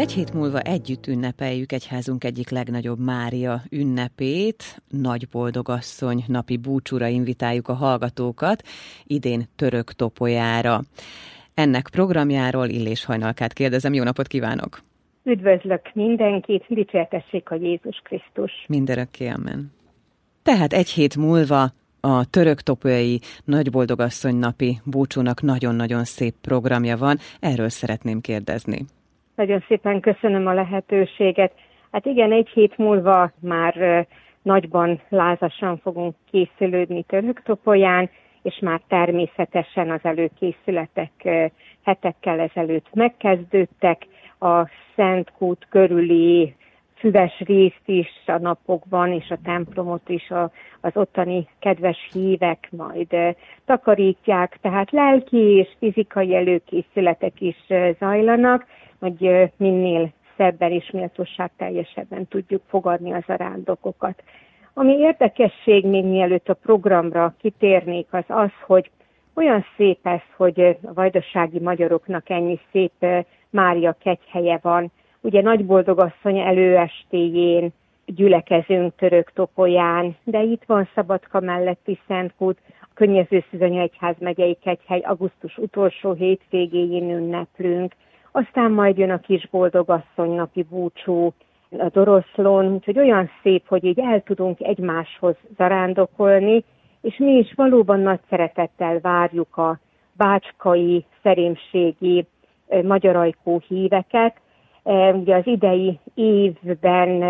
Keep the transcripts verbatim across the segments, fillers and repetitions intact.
Egy hét múlva együtt ünnepeljük egyházunk egyik legnagyobb Mária ünnepét, Nagyboldogasszony napi búcsúra invitáljuk a hallgatókat, idén török topolyára. Ennek programjáról Illés Hajnalkát kérdezem, jó napot kívánok! Üdvözlök mindenkit, dicsértessék a Jézus Krisztus! Mindörökké, amen. Tehát egy hét múlva a török topolyai Nagyboldogasszony napi búcsúnak nagyon-nagyon szép programja van, erről szeretném kérdezni. Nagyon szépen köszönöm a lehetőséget. Hát igen, egy hét múlva már nagyban, lázasan fogunk készülődni török topolyán, és már természetesen az előkészületek hetekkel ezelőtt megkezdődtek. A Szentkút körüli füves részt is a napokban, és a templomot is a, az ottani kedves hívek majd takarítják, tehát lelki és fizikai előkészületek is zajlanak, hogy minél szebben és méltóságteljesebben tudjuk fogadni az zarándokokat. Ami érdekesség, még mielőtt a programra kitérnék, az az, hogy olyan szép ez, hogy a vajdasági magyaroknak ennyi szép Mária kegyhelye van. Ugye Nagyboldogasszony előestéjén gyülekezünk török topolyán, de itt van Szabadka melletti Szentkút, a Könnyező-Szűzanya egyházmegyei kegyhely, augusztus utolsó hétvégéjén ünneplünk. Aztán majd jön a Kisboldogasszony napi búcsú a Doroszlón, úgyhogy olyan szép, hogy így el tudunk egymáshoz zarándokolni, és mi is valóban nagy szeretettel várjuk a bácskai, szerémségi magyarajkó híveket. Ugye az idei évben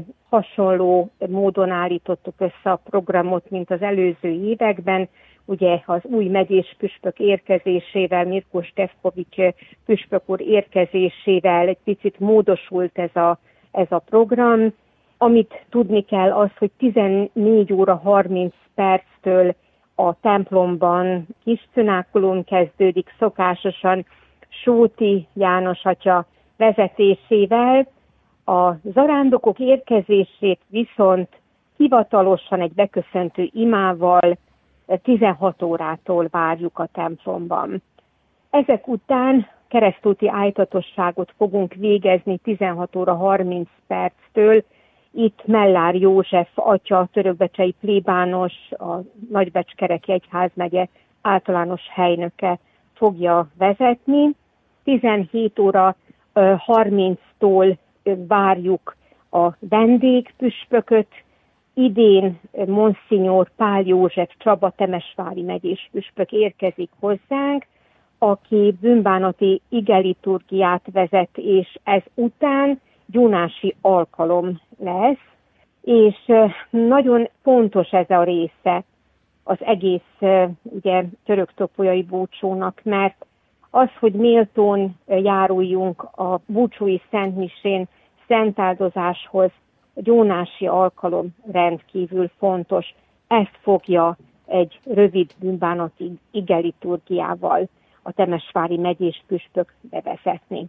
hasonló módon állítottuk össze a programot, mint az előző években. Ugye az új megyés püspök érkezésével, Mirko Stefkovics püspök úr érkezésével egy picit módosult ez a, ez a program. Amit tudni kell az, hogy tizennégy óra harminc perctől a templomban kis cönákulum kezdődik, szokásosan Sóti János atya vezetésével. A zarándokok érkezését viszont hivatalosan egy beköszöntő imával tizenhat órától várjuk a templomban. Ezek után keresztúti ájtatosságot fogunk végezni tizenhat óra harminc perctől. Itt Mellár József atya, törökbecsei plébános, a Nagybecskereki egyházmegye általános helynöke fogja vezetni. tizenhét óra harminctól várjuk a vendégpüspököt. Idén Monsignor Pál József Csaba temesvári megyés püspök érkezik hozzánk, aki bűnbánati igeliturgiát vezet, és ez után gyónási alkalom lesz, és nagyon fontos ez a része az egész ugye, török topolyai búcsúnak, mert az, hogy méltón járuljunk a búcsúi szentmisén szentáldozáshoz, a gyónási alkalom rendkívül fontos. Ezt fogja egy rövid bűnbánati igeliturgiával a temesvári megyés püspök bevezetni.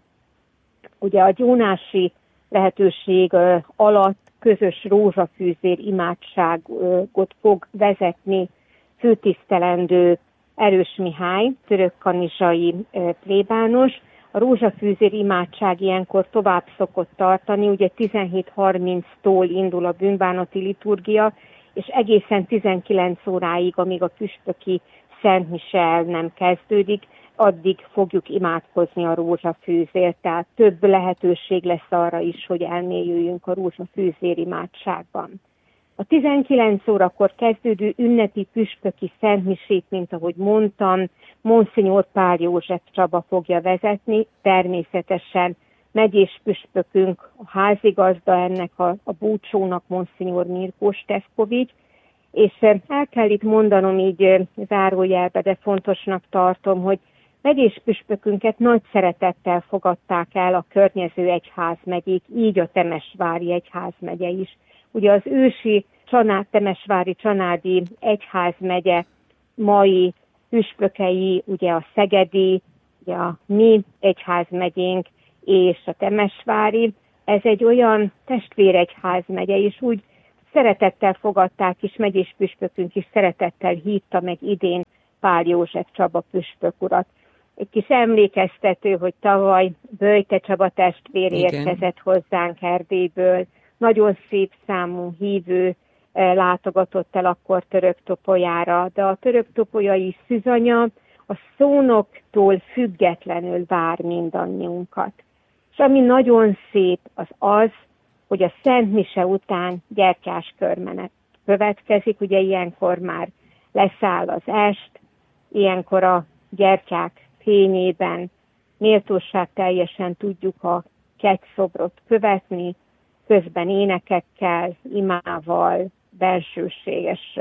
Ugye a gyónási lehetőség alatt közös rózsafűzér imádságot fog vezetni főtisztelendő Erős Mihály, törökkanizsai plébános. A rózsafűzér imádság ilyenkor tovább szokott tartani, ugye tizenhét harminctól indul a bűnbánati liturgia, és egészen tizenkilenc óráig, amíg a püspöki szentmise el nem kezdődik, addig fogjuk imádkozni a rózsafűzért, tehát több lehetőség lesz arra is, hogy elmélyüljünk a rózsafűzér imádságban. A tizenkilenc órakor kezdődő ünnepi püspöki szentmisét, mint ahogy mondtam, Monsignor Pál József Csaba fogja vezetni, természetesen megyés püspökünk, a házigazda ennek a, a búcsúnak, Monsignor Mirko Stefkovics, és el kell itt mondanom így zárójelbe, de fontosnak tartom, hogy megyés püspökünket nagy szeretettel fogadták el a környező egyházmegyék, így a temesvári egyházmegye is. Ugye az ősi Csanád, temesvári csanádi egyházmegye mai püspökei, ugye a szegedi, ugye a mi egyházmegyénk és a temesvári, ez egy olyan testvéregyházmegye, és úgy szeretettel fogadták is, megyés püspökünk is szeretettel hívta meg idén Pál József Csaba püspök urat. egy kis emlékeztető, hogy tavaly Böjte Csaba testvér érkezett hozzánk Erdélyből. Nagyon szép számú hívő látogatott el akkor Töröktopolyára, de a töröktopolyai szűzanya a szónoktól függetlenül vár mindannyiunkat. És ami nagyon szép, az az, hogy a Szent Mise után gyertyás körmenet következik, ugye ilyenkor már leszáll az est, ilyenkor a gyertyák fényében méltóság teljesen tudjuk a kegyszobrot követni, közben énekekkel, imával, bensőséges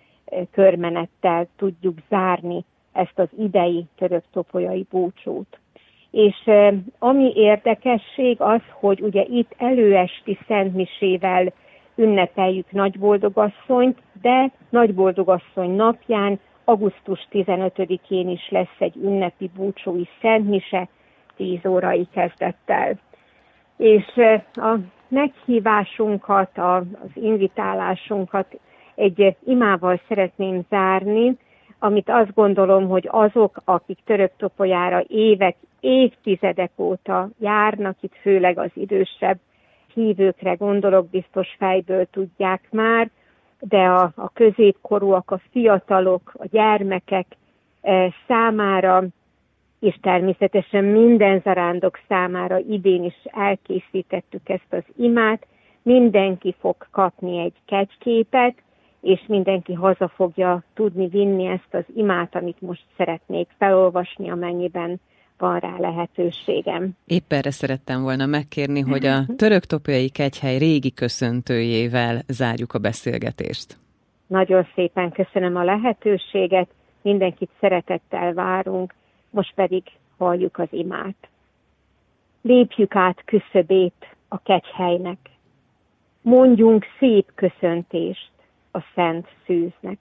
körmenettel tudjuk zárni ezt az idei töröktopolyai búcsút. És ami érdekesség az, hogy ugye itt előesti szentmisével ünnepeljük Nagyboldogasszonyt, de Nagyboldogasszony napján, augusztus tizenötödikén is lesz egy ünnepi búcsúi szentmise tíz órai kezdettel. És a meghívásunkat, az invitálásunkat egy imával szeretném zárni, amit azt gondolom, hogy azok, akik Töröktopolyára évek, évtizedek óta járnak, itt főleg az idősebb hívőkre gondolok, biztos fejből tudják már, de a, a középkorúak, a fiatalok, a gyermekek e, számára, és természetesen minden zarándok számára idén is elkészítettük ezt az imát, mindenki fog kapni egy kegyképet, és mindenki haza fogja tudni vinni ezt az imát, amit most szeretnék felolvasni, amennyiben van rá lehetőségem. Épp erre szerettem volna megkérni, hogy a Töröktopolyai Kegyhely régi köszöntőjével zárjuk a beszélgetést. Nagyon szépen köszönöm a lehetőséget, mindenkit szeretettel várunk, most pedig halljuk az imát. Lépjük át küszöbét a kegyhelynek, mondjunk szép köszöntést a szent szűznek.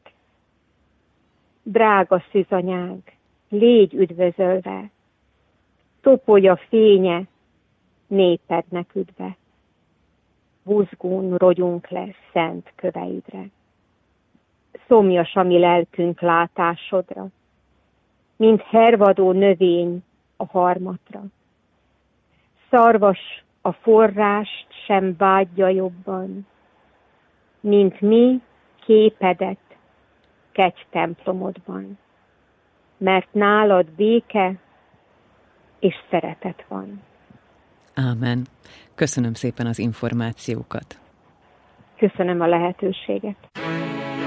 Drága szűzanyánk, légy üdvözölve, Topolya fénye, népednek üdve. Buzgón rogyunk le szent köveidre. Szomjas a mi lelkünk látásodra, mint hervadó növény a harmatra. Szarvas a forrást sem vágyja jobban, mint mi képedet kegytemplomodban, mert nálad béke és szeretet van. Ámen. Köszönöm szépen az információkat. Köszönöm a lehetőséget.